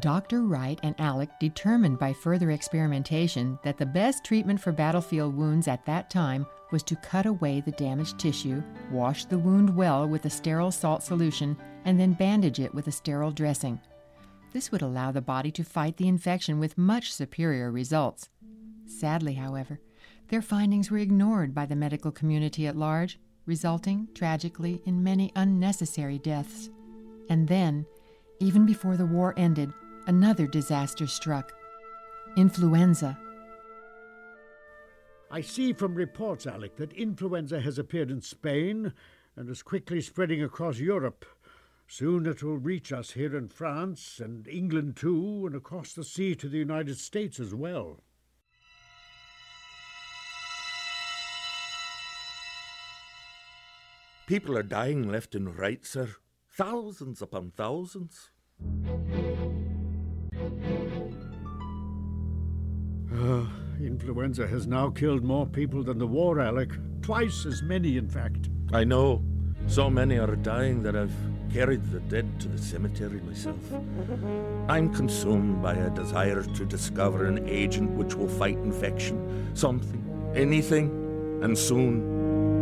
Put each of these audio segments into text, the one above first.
Dr. Wright and Alec determined by further experimentation that the best treatment for battlefield wounds at that time was to cut away the damaged tissue, wash the wound well with a sterile salt solution, and then bandage it with a sterile dressing. This would allow the body to fight the infection with much superior results. Sadly, however, their findings were ignored by the medical community at large, resulting, tragically, in many unnecessary deaths. And then, even before the war ended, another disaster struck: influenza. I see from reports, Alec, that influenza has appeared in Spain and is quickly spreading across Europe. Soon it will reach us here in France and England too, and across the sea to the United States as well. People are dying left and right, sir. Thousands upon thousands. Influenza has now killed more people than the war, Alec. Twice as many, in fact. I know. So many are dying that I've carried the dead to the cemetery myself. I'm consumed by a desire to discover an agent which will fight infection. Something, anything, and soon.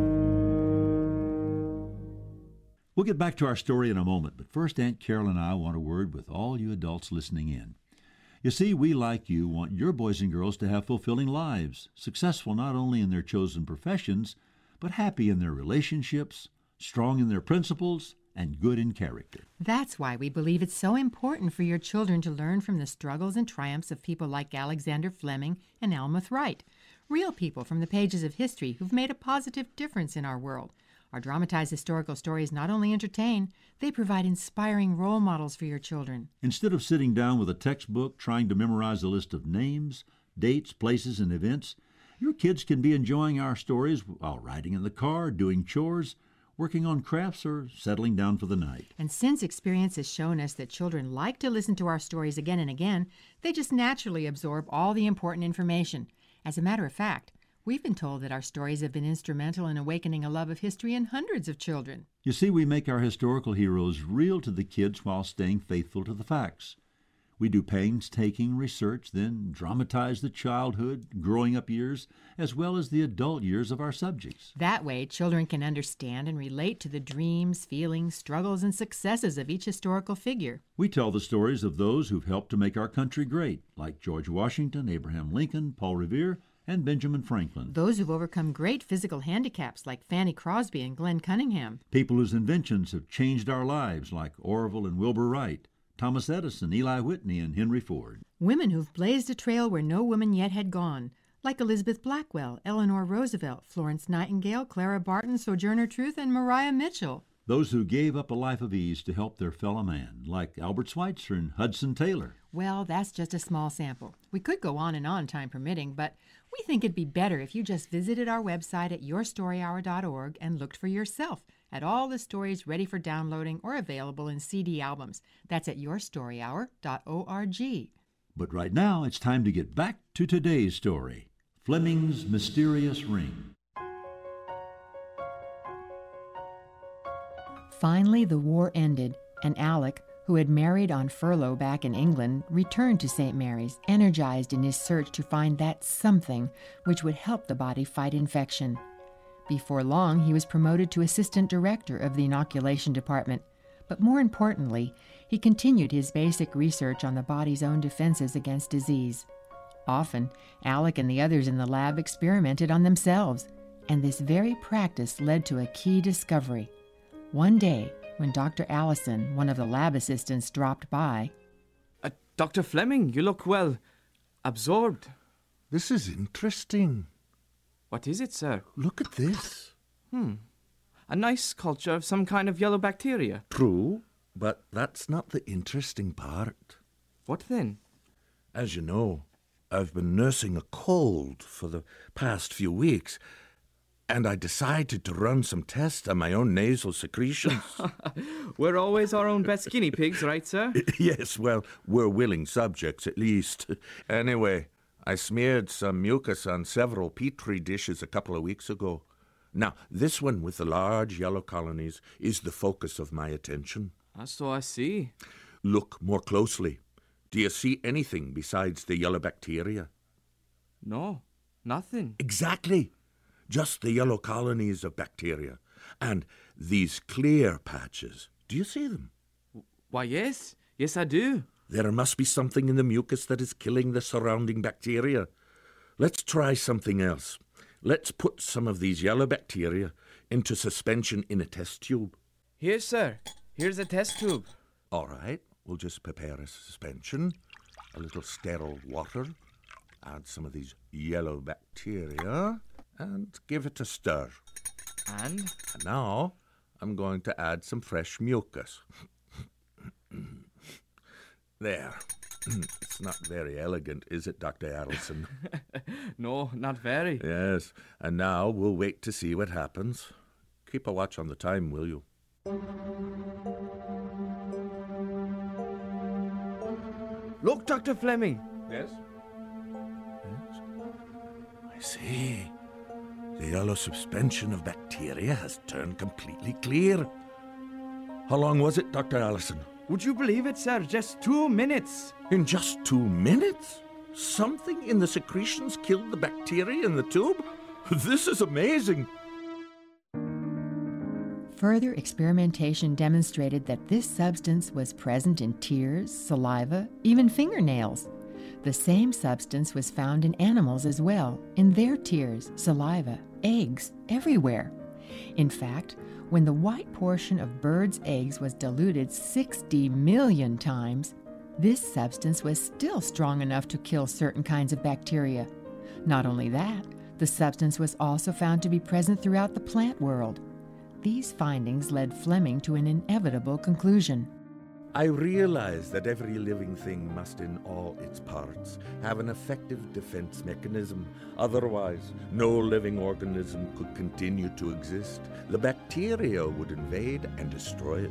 We'll get back to our story in a moment, but first Aunt Carol and I want a word with all you adults listening in. You see, we, like you, want your boys and girls to have fulfilling lives, successful not only in their chosen professions, but happy in their relationships, strong in their principles, and good in character. That's why we believe it's so important for your children to learn from the struggles and triumphs of people like Alexander Fleming and Almroth Wright, real people from the pages of history who've made a positive difference in our world. Our dramatized historical stories not only entertain, they provide inspiring role models for your children. Instead of sitting down with a textbook trying to memorize a list of names, dates, places, and events, your kids can be enjoying our stories while riding in the car, doing chores, working on crafts, or settling down for the night. And since experience has shown us that children like to listen to our stories again and again, they just naturally absorb all the important information. As a matter of fact, we've been told that our stories have been instrumental in awakening a love of history in hundreds of children. You see, we make our historical heroes real to the kids while staying faithful to the facts. We do painstaking research, then dramatize the childhood, growing up years, as well as the adult years of our subjects. That way, children can understand and relate to the dreams, feelings, struggles, and successes of each historical figure. We tell the stories of those who've helped to make our country great, like George Washington, Abraham Lincoln, Paul Revere, and Benjamin Franklin. Those who've overcome great physical handicaps like Fanny Crosby and Glenn Cunningham. People whose inventions have changed our lives like Orville and Wilbur Wright, Thomas Edison, Eli Whitney, and Henry Ford. Women who've blazed a trail where no woman yet had gone, like Elizabeth Blackwell, Eleanor Roosevelt, Florence Nightingale, Clara Barton, Sojourner Truth, and Maria Mitchell. Those who gave up a life of ease to help their fellow man, like Albert Schweitzer and Hudson Taylor. Well, that's just a small sample. We could go on and on, time permitting, but we think it'd be better if you just visited our website at yourstoryhour.org and looked for yourself at all the stories ready for downloading or available in CD albums. That's at yourstoryhour.org. But right now, it's time to get back to today's story, Fleming's Mysterious Ring. Finally, the war ended, and Alec, who had married on furlough back in England, returned to St. Mary's, energized in his search to find that something which would help the body fight infection. Before long, he was promoted to assistant director of the inoculation department, but more importantly, he continued his basic research on the body's own defenses against disease. Often, Alec and the others in the lab experimented on themselves, and this very practice led to a key discovery. One day, when Dr. Allison, one of the lab assistants, dropped by. Dr. Fleming, you look, well, absorbed. This is interesting. What is it, sir? Look at this. A nice culture of some kind of yellow bacteria. True, but that's not the interesting part. What then? As you know, I've been nursing a cold for the past few weeks, and I decided to run some tests on my own nasal secretions. We're always our own best guinea pigs, right, sir? Yes, well, we're willing subjects, at least. Anyway, I smeared some mucus on several Petri dishes a couple of weeks ago. Now, this one with the large yellow colonies is the focus of my attention. So I see. Look more closely. Do you see anything besides the yellow bacteria? No, nothing. Exactly. Just the yellow colonies of bacteria. And these clear patches. Do you see them? Why, yes. Yes, I do. There must be something in the mucus that is killing the surrounding bacteria. Let's try something else. Let's put some of these yellow bacteria into suspension in a test tube. Here, sir. Here's a test tube. All right, we'll just prepare a suspension, a little sterile water, add some of these yellow bacteria, and give it a stir. And? And now I'm going to add some fresh mucus. There. It's not very elegant, is it, Dr. Adelson? No, not very. Yes, and now we'll wait to see what happens. Keep a watch on the time, will you? Look, Dr. Fleming. Yes? Yes? I see. The yellow suspension of bacteria has turned completely clear. How long was it, Dr. Allison? Would you believe it, sir? Just 2 minutes. In just 2 minutes? Something in the secretions killed the bacteria in the tube? This is amazing. Further experimentation demonstrated that this substance was present in tears, saliva, even fingernails. The same substance was found in animals as well, in their tears, saliva, eggs, everywhere. In fact, when the white portion of birds' eggs was diluted 60 million times, this substance was still strong enough to kill certain kinds of bacteria. Not only that, the substance was also found to be present throughout the plant world. These findings led Fleming to an inevitable conclusion. I realize that every living thing must, in all its parts, have an effective defense mechanism. Otherwise, no living organism could continue to exist. The bacteria would invade and destroy it.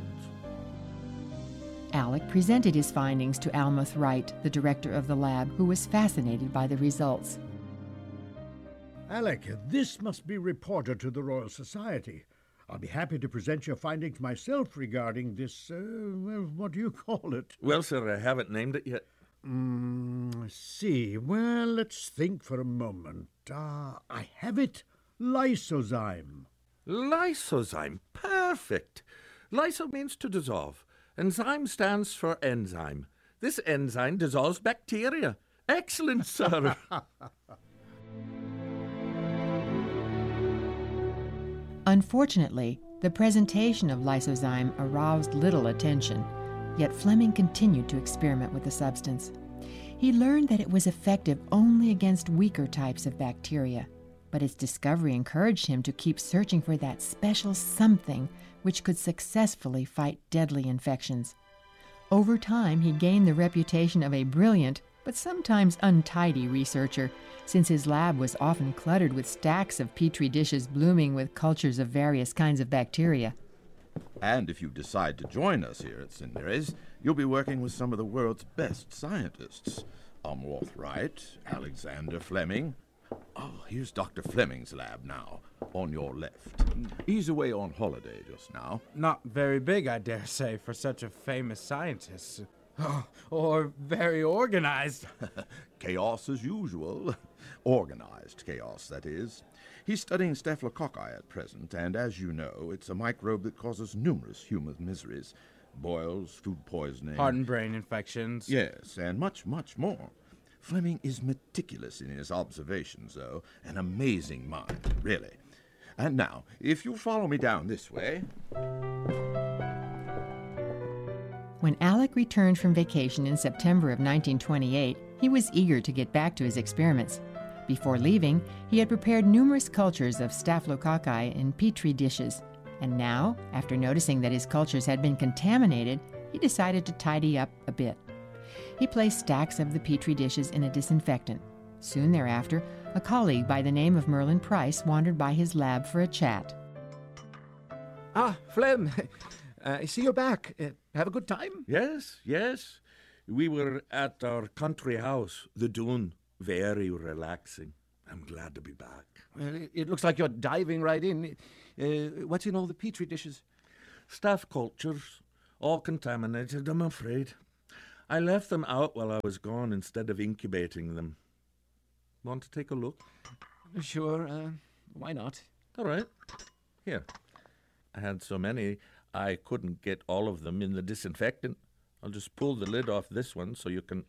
Alec presented his findings to Almuth Wright, the director of the lab, who was fascinated by the results. Alec, this must be reported to the Royal Society. I'll be happy to present your findings myself regarding this, what do you call it? Well, sir, I haven't named it yet. See. Well, let's think for a moment. I have it. Lysozyme. Lysozyme. Perfect. Lyso means to dissolve. Enzyme stands for enzyme. This enzyme dissolves bacteria. Excellent, sir. Unfortunately, the presentation of lysozyme aroused little attention, yet Fleming continued to experiment with the substance. He learned that it was effective only against weaker types of bacteria, but its discovery encouraged him to keep searching for that special something which could successfully fight deadly infections. Over time, he gained the reputation of a brilliant but sometimes untidy researcher, since his lab was often cluttered with stacks of petri dishes blooming with cultures of various kinds of bacteria. And if you decide to join us here at St. Mary's, you'll be working with some of the world's best scientists. Almuth Wright, Alexander Fleming. Oh, here's Dr. Fleming's lab now, on your left. He's away on holiday just now. Not very big, I dare say, for such a famous scientist. Or very organized. Chaos as usual. Organized chaos, that is. He's studying staphylococci at present, and as you know, it's a microbe that causes numerous human miseries. Boils, food poisoning. Heart and brain infections. Yes, and much, much more. Fleming is meticulous in his observations, though. An amazing mind, really. And now, if you'll follow me down this way... When Alec returned from vacation in September of 1928, he was eager to get back to his experiments. Before leaving, he had prepared numerous cultures of staphylococci in petri dishes, and now, after noticing that his cultures had been contaminated, he decided to tidy up a bit. He placed stacks of the petri dishes in a disinfectant. Soon thereafter, a colleague by the name of Merlin Price wandered by his lab for a chat. Ah, Flem, I see you're back. Have a good time? Yes, yes. We were at our country house, the Dune. Very relaxing. I'm glad to be back. Well, it looks like you're diving right in. What's in all the petri dishes? Staph cultures, all contaminated, I'm afraid. I left them out while I was gone instead of incubating them. Want to take a look? Sure, why not? All right. Here. I had so many, I couldn't get all of them in the disinfectant. I'll just pull the lid off this one so you can...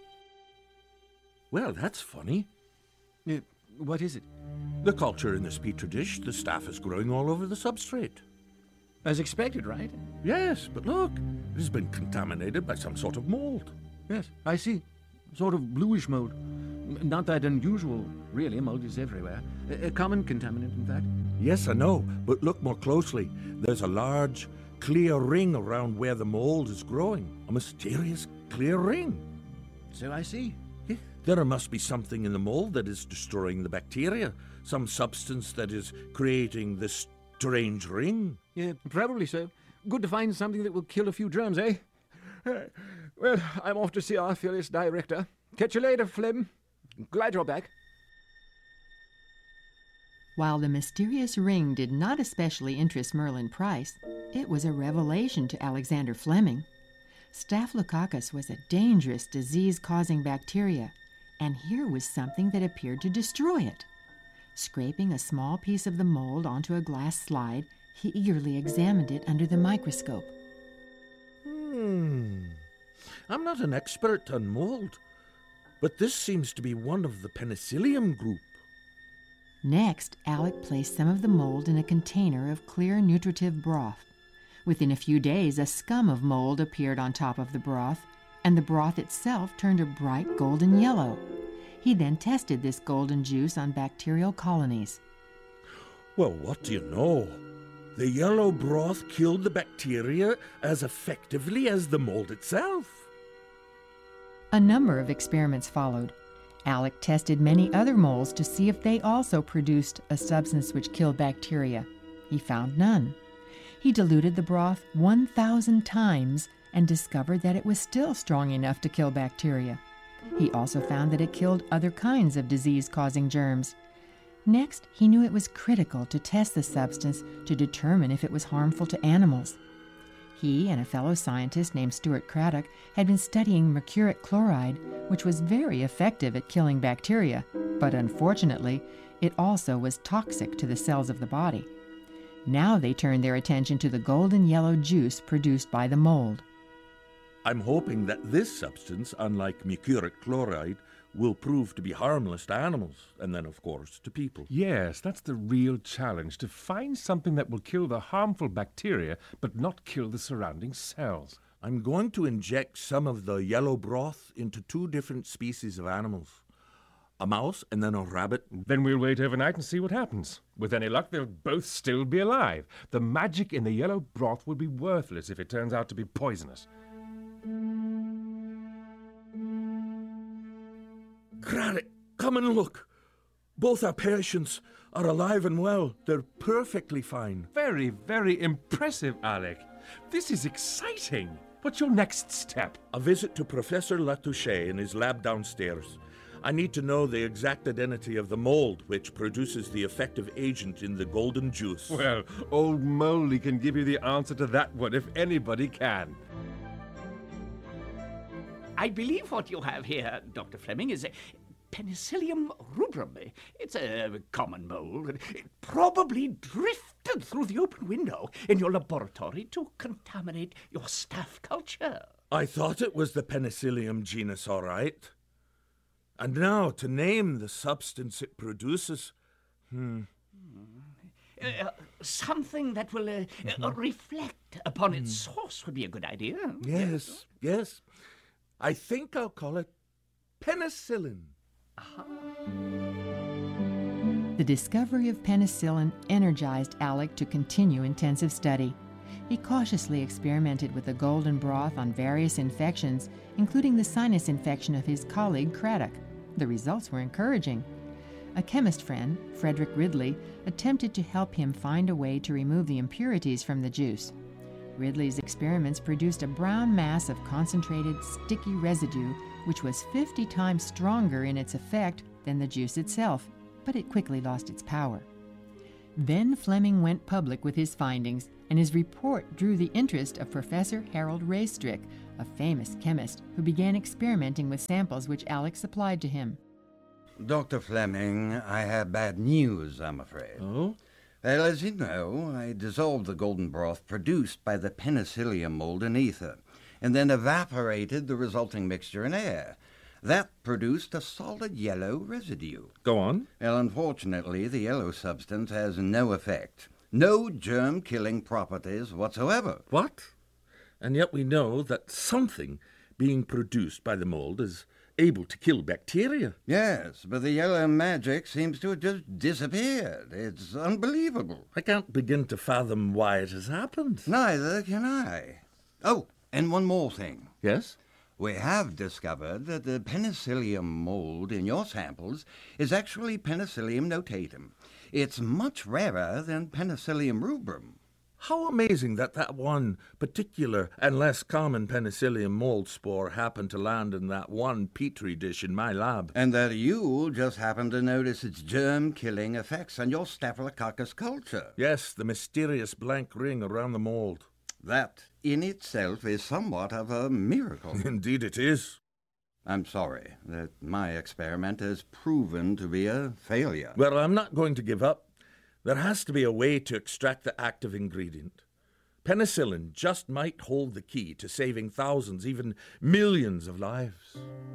Well, that's funny. What is it? The culture in this petri dish, the staph is growing all over the substrate. As expected, right? Yes, but look, it has been contaminated by some sort of mold. Yes, I see. Sort of bluish mold. Not that unusual, really. Mold is everywhere. A common contaminant, in fact. Yes, I know, but look more closely. There's a large, clear ring around where the mold is growing. A mysterious, clear ring. So I see. There must be something in the mold that is destroying the bacteria. Some substance that is creating this strange ring. Yeah, probably so. Good to find something that will kill a few germs, eh? Well, I'm off to see our fearless director. Catch you later, Flem. Glad you're back. While the mysterious ring did not especially interest Merlin Price, it was a revelation to Alexander Fleming. Staphylococcus was a dangerous disease-causing bacteria, and here was something that appeared to destroy it. Scraping a small piece of the mold onto a glass slide, he eagerly examined it under the microscope. I'm not an expert on mold, but this seems to be one of the Penicillium group. Next, Alec placed some of the mold in a container of clear nutritive broth. Within a few days, a scum of mold appeared on top of the broth, and the broth itself turned a bright golden yellow. He then tested this golden juice on bacterial colonies. Well, what do you know? The yellow broth killed the bacteria as effectively as the mold itself. A number of experiments followed. Alec tested many other molds to see if they also produced a substance which killed bacteria. He found none. He diluted the broth 1,000 times and discovered that it was still strong enough to kill bacteria. He also found that it killed other kinds of disease-causing germs. Next, he knew it was critical to test the substance to determine if it was harmful to animals. He and a fellow scientist named Stuart Craddock had been studying mercuric chloride, which was very effective at killing bacteria, but unfortunately, it also was toxic to the cells of the body. Now they turned their attention to the golden yellow juice produced by the mold. I'm hoping that this substance, unlike mercuric chloride, will prove to be harmless to animals, and then, of course, to people. Yes, that's the real challenge, to find something that will kill the harmful bacteria, but not kill the surrounding cells. I'm going to inject some of the yellow broth into 2 different species of animals. A mouse and then a rabbit. Then we'll wait overnight and see what happens. With any luck, they'll both still be alive. The magic in the yellow broth will be worthless if it turns out to be poisonous. Craddock, come and look. Both our patients are alive and well. They're perfectly fine. Very, very impressive, Alec. This is exciting. What's your next step? A visit to Professor Latouche in his lab downstairs. I need to know the exact identity of the mold which produces the effective agent in the golden juice. Well, old Moley can give you the answer to that one if anybody can. I believe what you have here, Dr. Fleming, is Penicillium rubrum. It's a common mold. It probably drifted through the open window in your laboratory to contaminate your staph culture. I thought it was the Penicillium genus, all right. And now, to name the substance it produces... Something that will reflect upon its source would be a good idea. Yes. I think I'll call it penicillin. The discovery of penicillin energized Alec to continue intensive study. He cautiously experimented with the golden broth on various infections, including the sinus infection of his colleague Craddock. The results were encouraging. A chemist friend, Frederick Ridley, attempted to help him find a way to remove the impurities from the juice. Ridley's experiments produced a brown mass of concentrated, sticky residue, which was 50 times stronger in its effect than the juice itself, but it quickly lost its power. Then Fleming went public with his findings, and his report drew the interest of Professor Harold Raystrick, a famous chemist who began experimenting with samples which Alec supplied to him. Dr. Fleming, I have bad news, I'm afraid. Oh? Well, as you know, I dissolved the golden broth produced by the penicillium mold in ether, and then evaporated the resulting mixture in air. That produced a solid yellow residue. Go on. Well, unfortunately, the yellow substance has no effect. No germ-killing properties whatsoever. What? And yet we know that something being produced by the mold is able to kill bacteria. Yes, but the yellow magic seems to have just disappeared. It's unbelievable. I can't begin to fathom why it has happened. Neither can I. Oh, and one more thing. Yes? We have discovered that the penicillium mold in your samples is actually Penicillium notatum. It's much rarer than Penicillium rubrum. How amazing that one particular and less common penicillium mold spore happened to land in that one petri dish in my lab. And that you just happened to notice its germ-killing effects on your Staphylococcus culture. Yes, the mysterious blank ring around the mold. That, in itself, is somewhat of a miracle. Indeed it is. I'm sorry that my experiment has proven to be a failure. Well, I'm not going to give up. There has to be a way to extract the active ingredient. Penicillin just might hold the key to saving thousands, even millions of lives.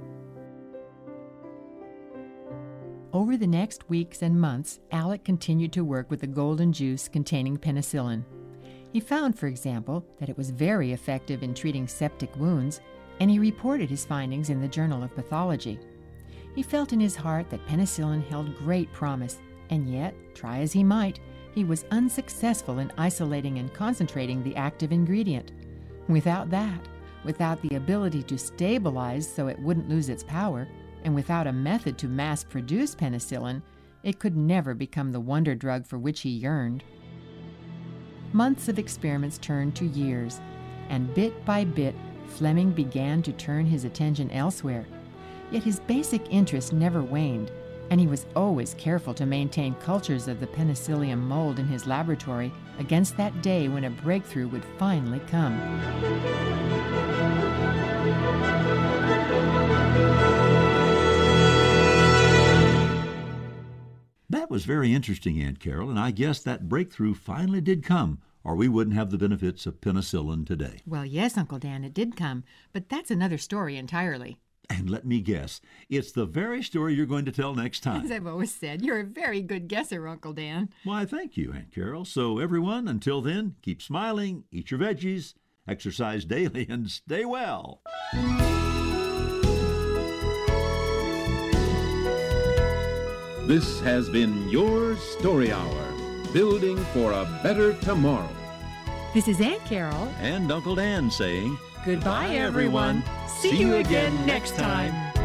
Over the next weeks and months, Alec continued to work with the golden juice containing penicillin. He found, for example, that it was very effective in treating septic wounds, and he reported his findings in the Journal of Pathology. He felt in his heart that penicillin held great promise, and yet, try as he might, he was unsuccessful in isolating and concentrating the active ingredient. Without that, without the ability to stabilize so it wouldn't lose its power, and without a method to mass-produce penicillin, it could never become the wonder drug for which he yearned. Months of experiments turned to years, and bit by bit, Fleming began to turn his attention elsewhere. Yet his basic interest never waned, and he was always careful to maintain cultures of the penicillium mold in his laboratory against that day when a breakthrough would finally come. That was very interesting, Aunt Carol, and I guess that breakthrough finally did come, or we wouldn't have the benefits of penicillin today. Well, yes, Uncle Dan, it did come, but that's another story entirely. And let me guess, it's the very story you're going to tell next time. As I've always said, you're a very good guesser, Uncle Dan. Why, thank you, Aunt Carol. So everyone, until then, keep smiling, eat your veggies, exercise daily, and stay well. This has been your Story Hour, building for a better tomorrow. This is Aunt Carol and Uncle Dan saying, goodbye, everyone. See you again next time.